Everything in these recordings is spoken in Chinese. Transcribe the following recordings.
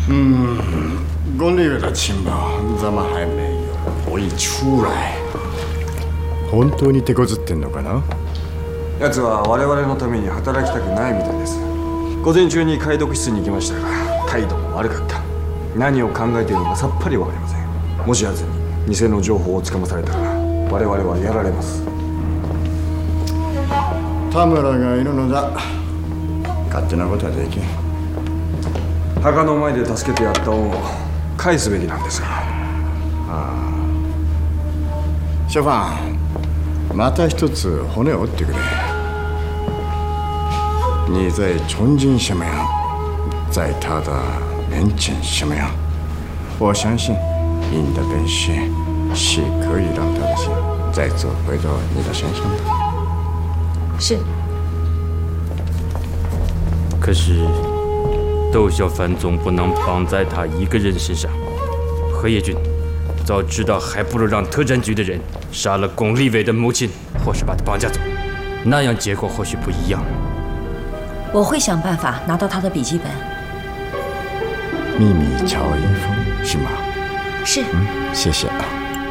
公立的情报怎么还没有我一出来？本当に手こずってんのかな？ 奴は我々のために働きたくないみたいです。午前中に解読室に行きましたが態度も悪かった。何を考えているのかさっぱりわかりません。もし奴に偽の情報をつかまされたら我々はやられます。 田村がいるのだ。勝手なことはできん。 墓の前で助けてやった恩を返すべきなんですが。 ショファン、また一つ骨を折ってくれ。你在重庆什么样，在他的面前什么样？我相信你的本事是可以让他的心再次回到你的身上的。 是。 可是窦小凡总不能绑在他一个人身上。何业军早知道，还不如让特战局的人杀了龚立伟的母亲，或是把他绑架走，那样结果或许不一样。 我会想办法拿到他的笔记本。 秘密乔音风是吗？ 是。 谢谢啊。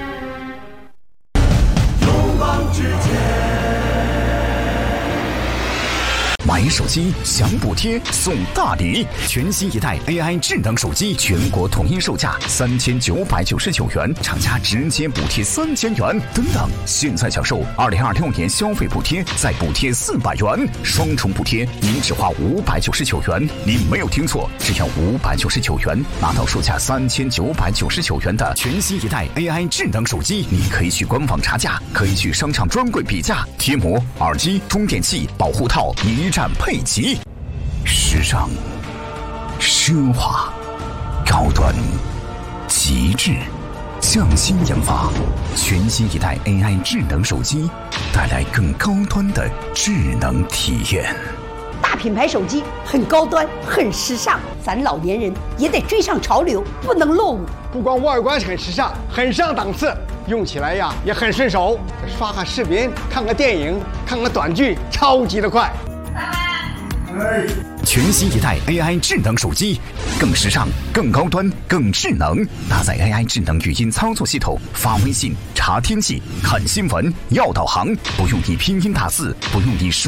买手机享补贴送大礼，全新一代 AI 智能手机全国统一售价3999元，厂家直接补贴3000元。等等，现在享受2026年消费补贴，再补贴400元，双重补贴，您只花599元。您没有听错，只要599元，拿到售价3999元的全新一代 AI 智能手机。你可以去官网查价，可以去商场专柜比价，贴膜、耳机、充电器、保护套一站配齐，时尚、奢华、高端、极致，匠心研发，全新一代 AI 智能手机，带来更高端的智能体验。 大品牌手机很高端，很时尚，咱老年人也得追上潮流，不能落伍。 不光外观很时尚，很上档次，用起来呀也很顺手。刷个视频，看个电影，看个短剧，超级的快。 全新一代 AI 智能手机，更时尚、更高端、更智能。搭载 AI 智能语音操作系统，发微信、查天气、看新闻、要导航，不用你拼音打字，不用你